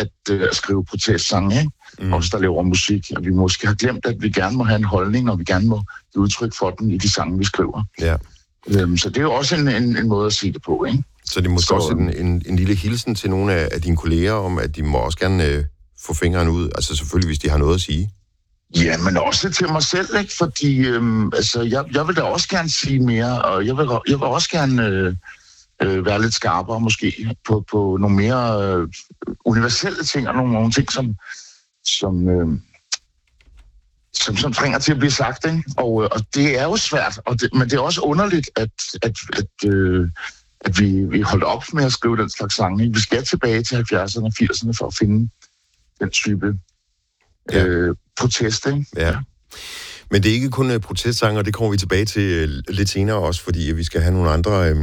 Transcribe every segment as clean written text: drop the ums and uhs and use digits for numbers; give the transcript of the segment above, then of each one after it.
at skrive protestsange, ikke? Os, der laver musik. Og vi måske har glemt, at vi gerne må have en holdning, og vi gerne må give udtryk for den i de sange, vi skriver. Ja. Så det er jo også en måde at sige det på, ikke? Så det er måske også en lille hilsen til nogle af dine kolleger om, at de må også gerne få fingeren ud, altså selvfølgelig, hvis de har noget at sige. Ja, men også til mig selv, ikke? Fordi jeg vil da også gerne sige mere, og jeg vil også gerne være lidt skarpere måske på nogle mere universelle ting, og nogle ting, som trænger til at blive sagt, ikke? Og det er jo svært, men det er også underligt, at vi holdt op med at skrive den slags sange, ikke? Vi skal tilbage til 70'erne og 80'erne for at finde den type protest, ikke? Ja. Men det er ikke kun protestsange, og det kommer vi tilbage til lidt senere også, fordi vi skal have nogle andre,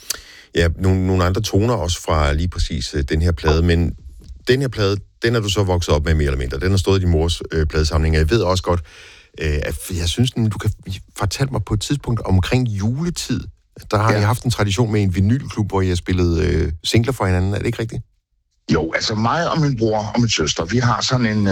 nogle andre toner også fra lige præcis den her plade. Men den her plade, den er du så vokset op med mere eller mindre. Den har stået i din mors pladesamling. Jeg ved også godt, at jeg synes, du kan fortælle mig på et tidspunkt omkring juletid. Der har I haft en tradition med en vinylklub, hvor I har spillet singler for hinanden. Er det ikke rigtigt? Jo, altså mig og min bror og min søster, vi har sådan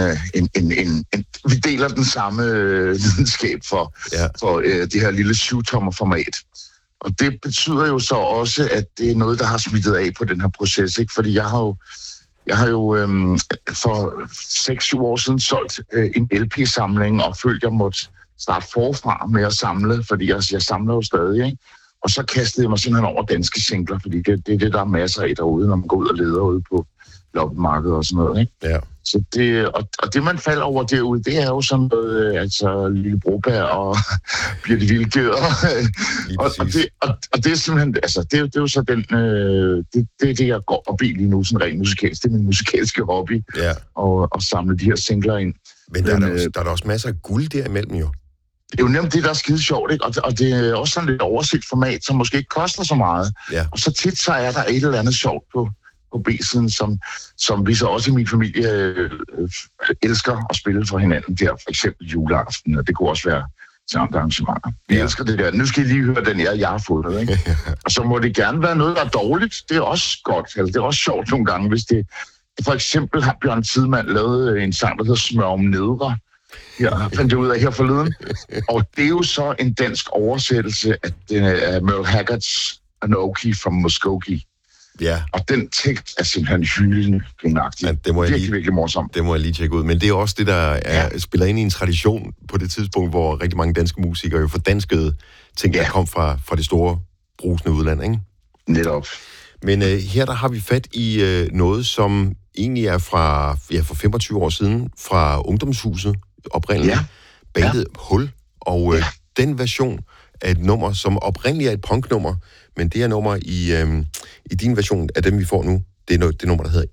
vi deler den samme lidenskab for det her lille 7-tommer format. Og det betyder jo så også, at det er noget, der har smittet af på den her proces, ikke? Fordi jeg har jo for 6-7 år siden solgt en LP-samling, og følte, jeg måtte starte forfra med at samle, fordi jeg samler jo stadig, ikke? Og så kastede jeg mig simpelthen over danske singler, fordi det er det, der er masser af derude, når man går ud og leder ude på loppemarkedet og sådan noget, ikke? Ja. Så det, man falder over derude, det er jo sådan noget, Lille Broberg og Birte Wilke, og det er simpelthen, altså, det er jo så den, det er det, jeg går op i lige nu, sådan rent musikalsk. Det er min musikalske hobby, og samle de her singler ind. Men der er der også masser af guld derimellem, jo. Det er jo nemt det, der er skide sjovt, ikke? Og det er også sådan lidt oversigt format, som måske ikke koster så meget. Ja. Og så tit så er der et eller andet sjovt på B-siden, som vi så også i min familie elsker at spille for hinanden der, for eksempel juleaften, og det kunne også være til andre arrangementer. Vi elsker det der. Nu skal I lige høre den jeg har fået, ikke? Og så må det gerne være noget, der er dårligt. Det er også godt, eller det er også sjovt nogle gange, hvis det... For eksempel har Bjørn Tidemand lavet en sang, der hedder Smør om nedre. Jeg fandt det ud af her forleden. Og det er jo så en dansk oversættelse af Merle Haggards Anoki from Muskogee. Ja. Og den tekst er simpelthen hyldende grinagtig. Ja, det må jeg virkelig morsomt. Det må jeg lige tjekke ud. Men det er også det, der spiller ind i en tradition på det tidspunkt, hvor rigtig mange danske musikere jo fordanskede ting, der kom fra det store brusende udland, ikke? Netop. Men her der har vi fat i noget, som egentlig er fra 25 år siden, fra Ungdomshuset oprindeligt. Bandet Hul. Og den version af et nummer, som oprindeligt er et punknummer, men det her nummer i din version af dem, vi får nu, det er det nummer, der hedder